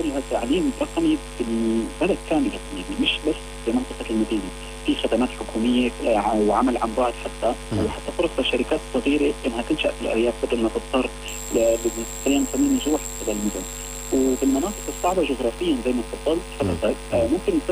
فيها تعليم رقمي في البلد كاملة، يعني مش بس في منطقة المدينة. في خدمات حكومية وعمل عن بعد حتى، وحتى فرص لشركات صغيرة انها تنشأ في الارياف بدل ما تضطر خلينا نسميه نزوح الى المدن. وبالمناطق الصعبة جغرافيا زي ما تفضلت حضرتك ممكن